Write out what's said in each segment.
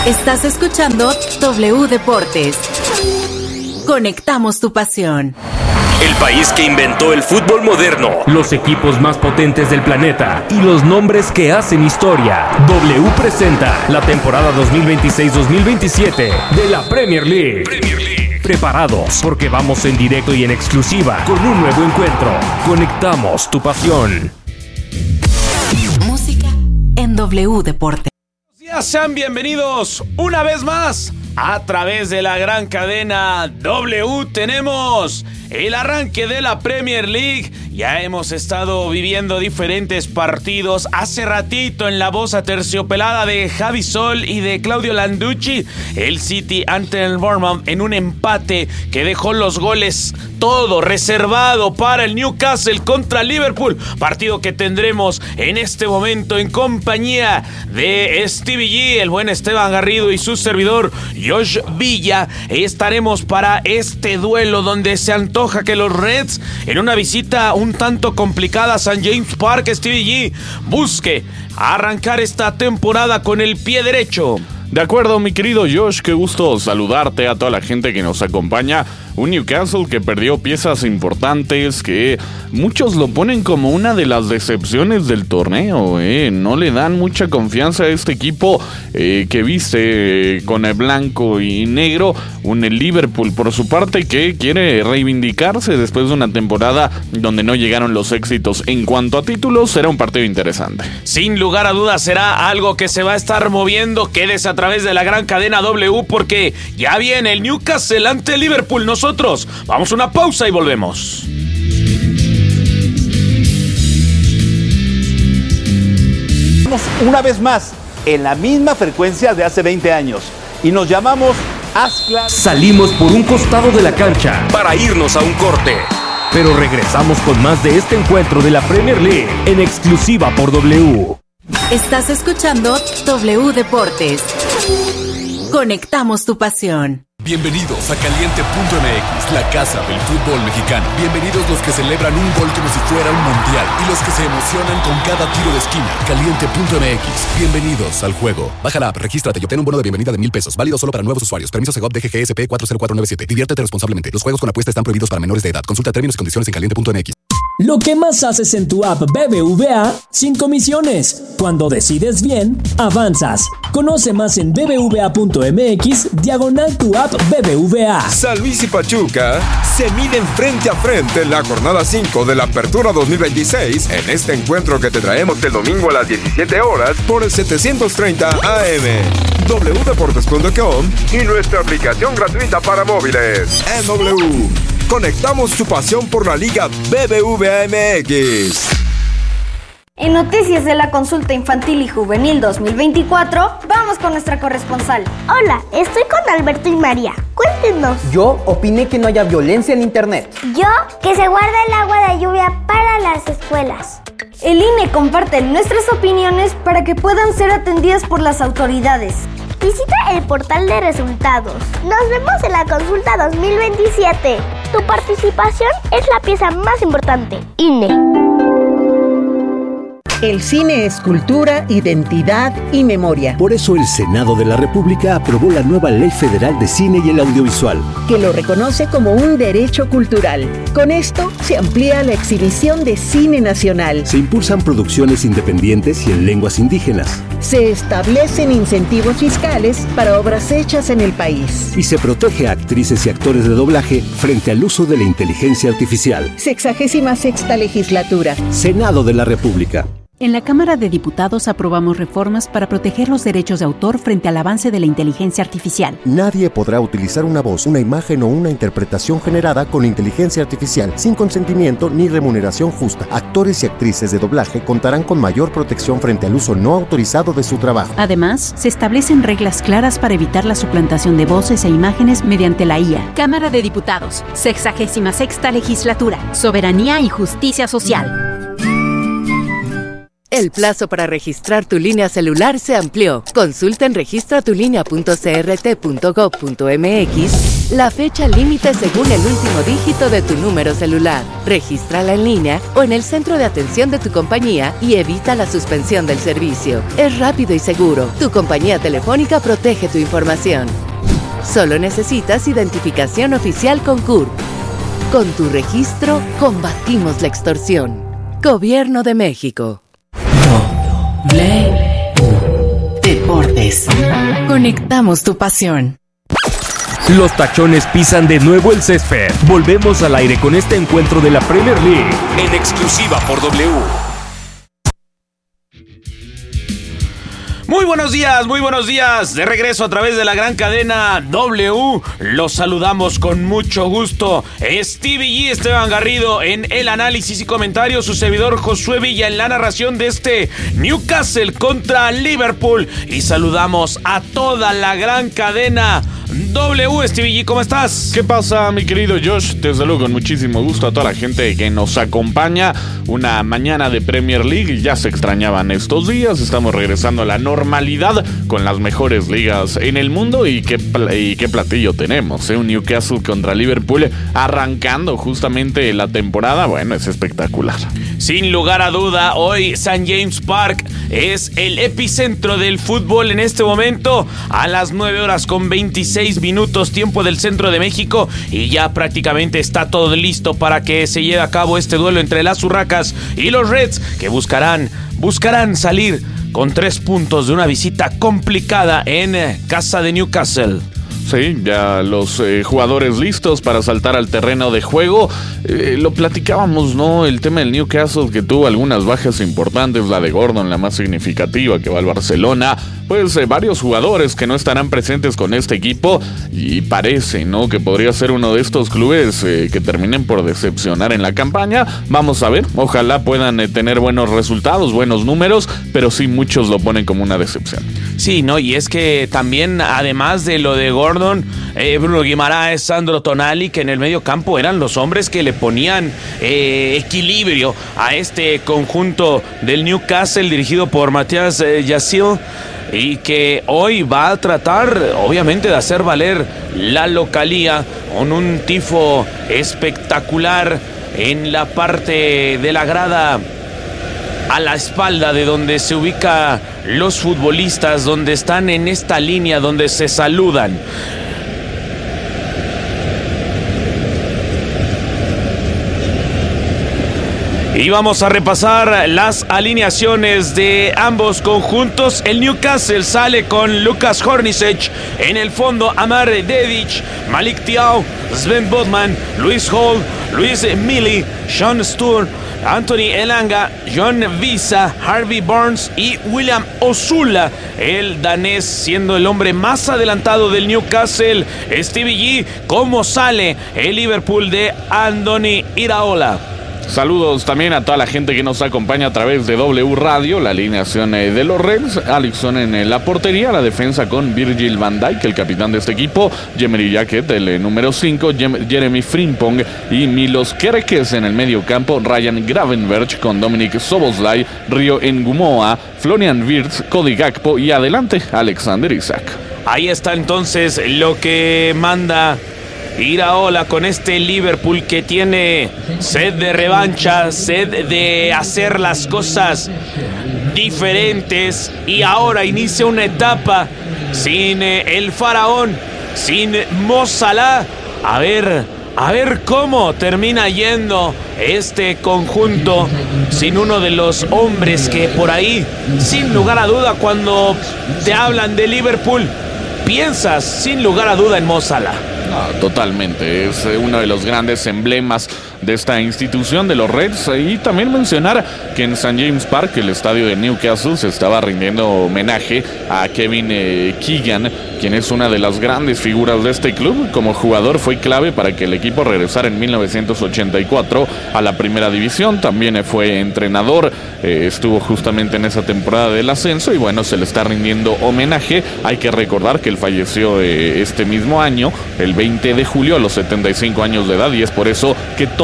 Estás escuchando W Deportes. Conectamos tu pasión. El país que inventó el fútbol moderno, los equipos más potentes del planeta y los nombres que hacen historia. W presenta la temporada 2026-2027 de la Premier League. Preparados, porque vamos en directo y en exclusiva con un nuevo encuentro. Conectamos tu pasión. Música en W Deportes. Sean bienvenidos una vez más a través de la gran cadena W. Tenemos el arranque de la Premier League. Ya hemos estado viviendo diferentes partidos. Hace ratito, en la voz aterciopelada de Javi Sol y de Claudio Landucci, el City ante el Bournemouth en un empate que dejó los goles todo reservado para el Newcastle contra Liverpool. Partido que tendremos en este momento en compañía de Stevie G, el buen Esteban Garrido y su servidor Josh Villa. Estaremos para este duelo donde se antoja que los Reds, en una visita un tanto complicada a St. James Park, Stevie G busque arrancar esta temporada con el pie derecho. De acuerdo, mi querido Josh, qué gusto saludarte, a toda la gente que nos acompaña. Un Newcastle que perdió piezas importantes, que muchos lo ponen como una de las decepciones del torneo. No le dan mucha confianza a este equipo que viste con el blanco y negro. Un Liverpool, por su parte, que quiere reivindicarse después de una temporada donde no llegaron los éxitos. En cuanto a títulos, será un partido interesante. Sin lugar a dudas, será algo que se va a estar moviendo. Quédese a través de la gran cadena W, porque ya viene el Newcastle ante Liverpool. Nosotros vamos a una pausa y volvemos. Una vez más, en la misma frecuencia de hace 20 años. Y nos llamamos Ascla. Salimos por un costado de la cancha para irnos a un corte. Pero regresamos con más de este encuentro de la Premier League en exclusiva por W. Estás escuchando W Deportes. Conectamos tu pasión. Bienvenidos a Caliente.mx, la casa del fútbol mexicano. Bienvenidos los que celebran un gol como si fuera un mundial y los que se emocionan con cada tiro de esquina. Caliente.mx, bienvenidos al juego. Baja la app, regístrate y obtén un bono de bienvenida de 1,000 pesos. Válido solo para nuevos usuarios. Permiso Segov DGGSP 40497. Diviértete responsablemente. Los juegos con apuesta están prohibidos para menores de edad. Consulta términos y condiciones en Caliente.mx. Lo que más haces en tu app BBVA sin comisiones. Cuando decides bien, avanzas. Conoce más en bbva.mx/tu app BBVA. San Luis y Pachuca se miden frente a frente en la jornada 5 de la Apertura 2026 en este encuentro que te traemos el domingo a las 17 horas por el 730 AM, wdeportes.com y nuestra aplicación gratuita para móviles. En W, conectamos tu pasión por la Liga BBVA MX. En noticias de la consulta infantil y juvenil 2024, vamos con nuestra corresponsal. Hola, estoy con Alberto y María. Cuéntenos. Yo opiné que no haya violencia en internet. Yo, que se guarda el agua de lluvia para las escuelas. El INE comparte nuestras opiniones para que puedan ser atendidas por las autoridades. Visita el portal de resultados. Nos vemos en la consulta 2027. Tu participación es la pieza más importante. INE. El cine es cultura, identidad y memoria. Por eso el Senado de la República aprobó la nueva Ley Federal de Cine y el Audiovisual, que lo reconoce como un derecho cultural. Con esto se amplía la exhibición de cine nacional. Se impulsan producciones independientes y en lenguas indígenas. Se establecen incentivos fiscales para obras hechas en el país. Y se protege a actrices y actores de doblaje frente al uso de la inteligencia artificial. 66ª legislatura. Senado de la República. En la Cámara de Diputados aprobamos reformas para proteger los derechos de autor frente al avance de la inteligencia artificial. Nadie podrá utilizar una voz, una imagen o una interpretación generada con inteligencia artificial sin consentimiento ni remuneración justa. Actores y actrices de doblaje contarán con mayor protección frente al uso no autorizado de su trabajo. Además, se establecen reglas claras para evitar la suplantación de voces e imágenes mediante la IA. Cámara de Diputados, 66ª legislatura, soberanía y justicia social. El plazo para registrar tu línea celular se amplió. Consulta en registratulinea.crt.gov.mx la fecha límite según el último dígito de tu número celular. Regístrala en línea o en el centro de atención de tu compañía y evita la suspensión del servicio. Es rápido y seguro. Tu compañía telefónica protege tu información. Solo necesitas identificación oficial con CURP. Con tu registro, combatimos la extorsión. Gobierno de México. Deportes. Conectamos tu pasión. Los tachones pisan de nuevo el césped. Volvemos al aire con este encuentro de la Premier League en exclusiva por W. Muy buenos días, de regreso a través de la gran cadena W. Los saludamos con mucho gusto. Stevie G, Esteban Garrido en el análisis y comentarios, su servidor Josué Villa en la narración de este Newcastle contra Liverpool. Y saludamos a toda la gran cadena W. Stevie G, ¿cómo estás? ¿Qué pasa, mi querido Josh? Te saludo con muchísimo gusto a toda la gente que nos acompaña. Una mañana de Premier League, ya se extrañaban estos días. Estamos regresando a la normalidad con las mejores ligas en el mundo. Y qué platillo tenemos, ¿eh? Un Newcastle contra Liverpool arrancando justamente la temporada. Bueno, es espectacular. Sin lugar a duda, hoy St. James Park es el epicentro del fútbol en este momento. A las 9:26 tiempo del centro de México, y ya prácticamente está todo listo para que se lleve a cabo este duelo entre las Urracas y los Reds, que buscarán salir con 3 puntos de una visita complicada en casa de Newcastle. Sí, ya los jugadores listos para saltar al terreno de juego. Lo platicábamos, ¿no? El tema del Newcastle, que tuvo algunas bajas importantes, la de Gordon, la más significativa, que va al Barcelona. Pues varios jugadores que no estarán presentes con este equipo, y parece, ¿no?, que podría ser uno de estos clubes que terminen por decepcionar en la campaña. Vamos a ver, ojalá puedan tener buenos resultados, buenos números, pero sí muchos lo ponen como una decepción. Sí, ¿no? Y es que también, además de lo de Gordon, Bruno Guimaraes, Sandro Tonali, que en el medio campo eran los hombres que le ponían equilibrio a este conjunto del Newcastle dirigido por Matías Yacil, y que hoy va a tratar, obviamente, de hacer valer la localía con un tifo espectacular en la parte de la grada a la espalda de donde se ubican los futbolistas, donde están en esta línea, donde se saludan. Y vamos a repasar las alineaciones de ambos conjuntos. El Newcastle sale con Lukas Hornacek, en el fondo Amar Dedic, Malik Thiaw, Sven Botman, Luis Hall, Luis Mili, Sean Sturr, Anthony Elanga, John Visa, Harvey Barnes y William Osula, el danés, siendo el hombre más adelantado del Newcastle. Stevie G, ¿cómo sale el Liverpool de Andoni Iraola? Saludos también a toda la gente que nos acompaña a través de W Radio. La alineación de los Reds: Alisson en la portería, la defensa con Virgil van Dijk, el capitán de este equipo, Jemery Jacket, el número 5, Jeremy Frimpong y Milos Kerkez en el medio campo, Ryan Gravenberch con Dominic Szoboszlai, Rio Ngumoa, Florian Wirtz, Cody Gakpo y adelante Alexander Isak. Ahí está entonces lo que manda Iraola con este Liverpool, que tiene sed de revancha, sed de hacer las cosas diferentes, y ahora inicia una etapa sin el faraón, sin Mo Salah. A ver cómo termina yendo este conjunto sin uno de los hombres que por ahí, sin lugar a duda, cuando te hablan de Liverpool, piensas sin lugar a duda en Mo Salah. No, totalmente, es uno de los grandes emblemas de esta institución de los Reds. Y también mencionar que en St. James Park, el estadio de Newcastle, se estaba rindiendo homenaje a Kevin Keegan, quien es una de las grandes figuras de este club. Como jugador fue clave para que el equipo regresara en 1984 a la primera división. También fue entrenador, estuvo justamente en esa temporada del ascenso, y bueno, se le está rindiendo homenaje. Hay que recordar que él falleció este mismo año, el 20 de julio, a los 75 años de edad, y es por eso que todo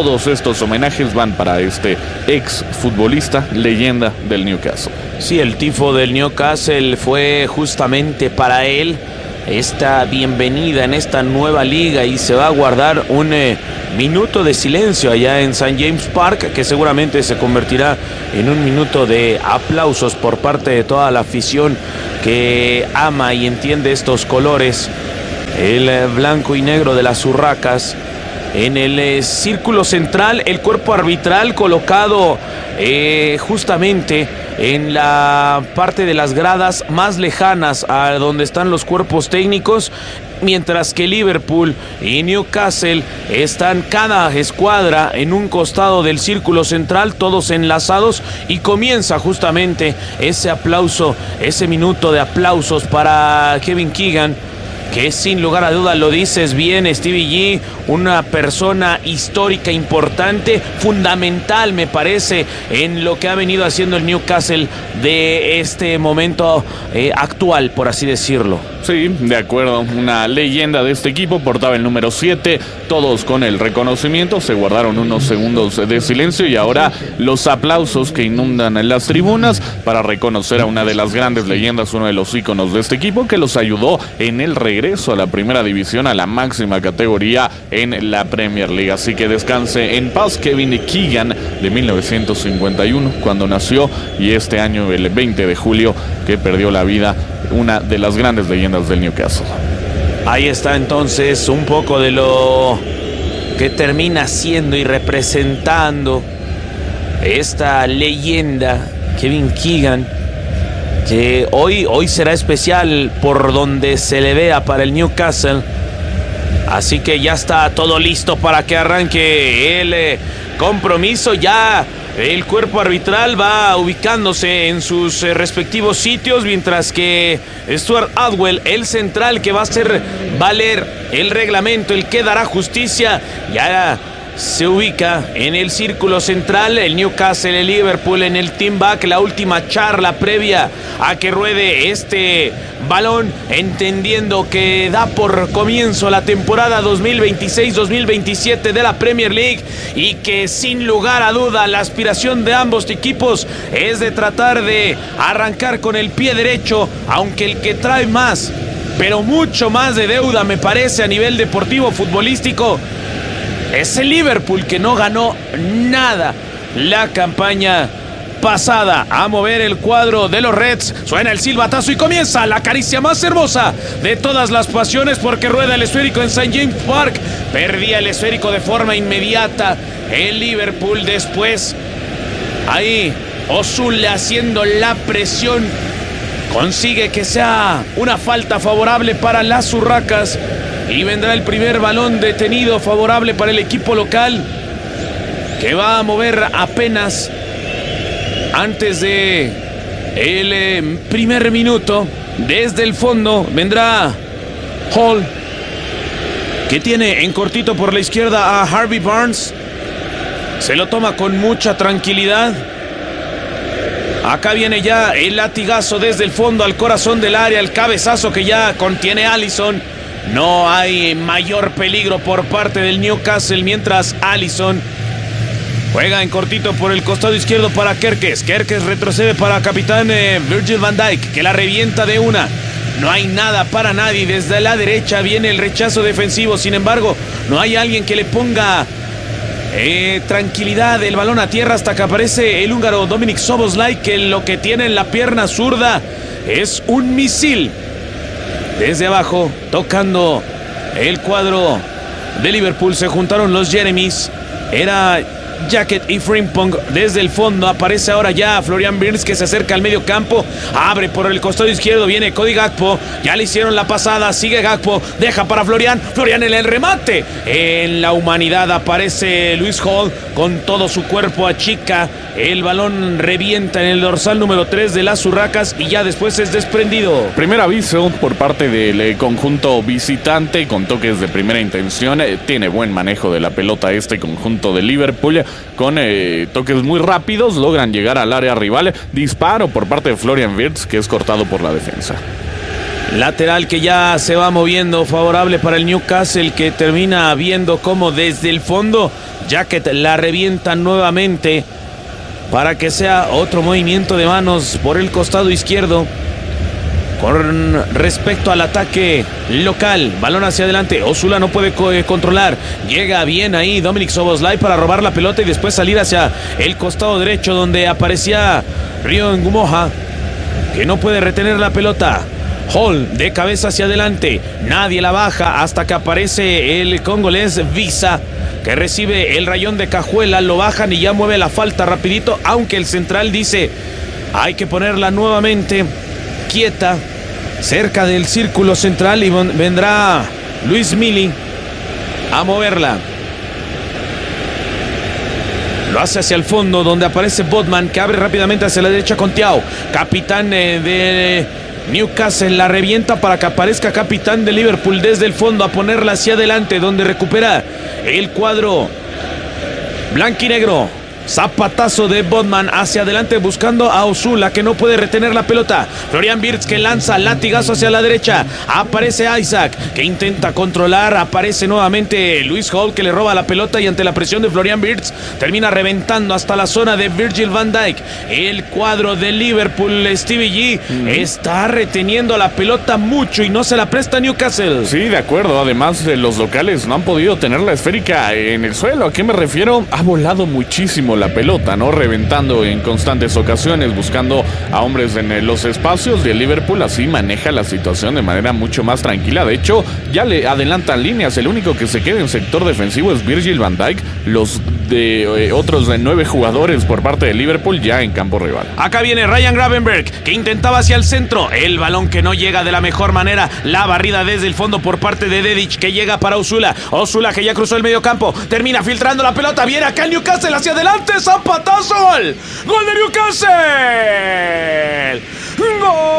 todos estos homenajes van para este ex futbolista, leyenda del Newcastle. Sí, el tifo del Newcastle fue justamente para él esta bienvenida en esta nueva liga, y se va a guardar un minuto de silencio allá en St. James Park, que seguramente se convertirá en un minuto de aplausos por parte de toda la afición que ama y entiende estos colores, el blanco y negro de las Urracas. En el círculo central, el cuerpo arbitral colocado justamente en la parte de las gradas más lejanas a donde están los cuerpos técnicos, mientras que Liverpool y Newcastle están cada escuadra en un costado del círculo central, todos enlazados, y comienza justamente ese aplauso, ese minuto de aplausos para Kevin Keegan, que sin lugar a dudas, lo dices bien, Stevie G, una persona histórica, importante, fundamental, me parece, en lo que ha venido haciendo el Newcastle de este momento actual, por así decirlo. Sí, de acuerdo, una leyenda de este equipo, portaba el número 7, todos con el reconocimiento, se guardaron unos segundos de silencio y ahora los aplausos que inundan en las tribunas para reconocer a una de las grandes leyendas, uno de los íconos de este equipo que los ayudó en el regreso a la primera división, a la máxima categoría en la Premier League. Así que descanse en paz Kevin Keegan, de 1951 cuando nació, y este año, el 20 de julio, que perdió la vida, una de las grandes leyendas del Newcastle. Ahí está entonces un poco de lo que termina siendo y representando esta leyenda, Kevin Keegan, que hoy será especial por donde se le vea para el Newcastle. Así que ya está todo listo para que arranque el compromiso. Ya el cuerpo arbitral va ubicándose en sus respectivos sitios, mientras que Stuart Atwell, el central que va a hacer valer el reglamento, el que dará justicia, ya se ubica en el círculo central. El Newcastle, el Liverpool en el team back, la última charla previa a que ruede este balón, entendiendo que da por comienzo la temporada 2026-2027 de la Premier League, y que sin lugar a duda la aspiración de ambos equipos es de tratar de arrancar con el pie derecho, aunque el que trae más, pero mucho más de deuda, me parece, a nivel deportivo futbolístico, es el Liverpool, que no ganó nada la campaña pasada. A mover el cuadro de los Reds, suena el silbatazo y comienza la caricia más hermosa de todas las pasiones, porque rueda el esférico en St. James Park. Perdía el esférico de forma inmediata el Liverpool. Después ahí Ozil haciendo la presión, consigue que sea una falta favorable para las Urracas, y vendrá el primer balón detenido favorable para el equipo local, que va a mover apenas antes de el primer minuto. Desde el fondo vendrá Hall, que tiene en cortito por la izquierda a Harvey Barnes. Se lo toma con mucha tranquilidad. Acá viene ya el latigazo desde el fondo al corazón del área, el cabezazo que ya contiene Alisson. No hay mayor peligro por parte del Newcastle, mientras Alisson juega en cortito por el costado izquierdo para Kerkez. Kerkez retrocede para capitán Virgil van Dijk, que la revienta de una. No hay nada para nadie. Desde la derecha viene el rechazo defensivo. Sin embargo, no hay alguien que le ponga tranquilidad el balón a tierra hasta que aparece el húngaro Dominik Szoboszlai, que lo que tiene en la pierna zurda es un misil. Desde abajo, tocando el cuadro de Liverpool, se juntaron los Jeremys. Era Jacket y Frimpong. Desde el fondo aparece ahora ya Florian Wirtz, que se acerca al medio campo, abre por el costado izquierdo, viene Cody Gakpo, ya le hicieron la pasada, sigue Gakpo, deja para Florian en el remate. En la humanidad aparece Lewis Hall con todo su cuerpo, achica el balón, revienta en el dorsal número 3 de las Urracas y ya después es desprendido. Primer aviso por parte del conjunto visitante, con toques de primera intención. Tiene buen manejo de la pelota este conjunto de Liverpool, con toques muy rápidos, logran llegar al área rival. Disparo por parte de Florian Wirtz, que es cortado por la defensa. Lateral que ya se va moviendo, favorable para el Newcastle, que termina viendo cómo desde el fondo Jacket la revienta nuevamente para que sea otro movimiento de manos por el costado izquierdo. Con respecto al ataque local, balón hacia adelante, Osula no puede controlar, llega bien ahí Dominik Szoboszlai para robar la pelota y después salir hacia el costado derecho donde aparecía Rio Ngumoha, que no puede retener la pelota. Hall de cabeza hacia adelante, nadie la baja hasta que aparece el congolés Visa, que recibe el rayón de cajuela, lo bajan y ya mueve la falta rapidito, aunque el central dice hay que ponerla nuevamente quieta cerca del círculo central y vendrá Luis Mili a moverla. Lo hace hacia el fondo donde aparece Botman, que abre rápidamente hacia la derecha con Thiaw, capitán de Newcastle, la revienta para que aparezca capitán de Liverpool desde el fondo a ponerla hacia adelante donde recupera el cuadro blanquinegro. Zapatazo de Botman hacia adelante buscando a Osula, que no puede retener la pelota. Florian Wirtz, que lanza latigazo hacia la derecha. Aparece Isaac, que intenta controlar. Aparece nuevamente Luis Hall, que le roba la pelota y ante la presión de Florian Wirtz termina reventando hasta la zona de Virgil van Dijk. El cuadro de Liverpool, Stevie G, está reteniendo la pelota mucho y no se la presta Newcastle. Sí, de acuerdo. Además, los locales no han podido tener la esférica en el suelo. ¿A qué me refiero? Ha volado muchísimo la pelota, ¿no? Reventando en constantes ocasiones, buscando a hombres en los espacios de Liverpool. Así maneja la situación de manera mucho más tranquila. De hecho, ya le adelantan líneas. El único que se queda en sector defensivo es Virgil van Dijk. Los de otros de 9 jugadores por parte de Liverpool ya en campo rival. Acá viene Ryan Gravenberch, que intentaba hacia el centro. El balón que no llega de la mejor manera. La barrida desde el fondo por parte de Dedic, que llega para Osula. Osula, que ya cruzó el medio campo. Termina filtrando la pelota. Viene acá el Newcastle hacia adelante. ¡Zapatazo! ¡Gol de Newcastle! ¡Gol!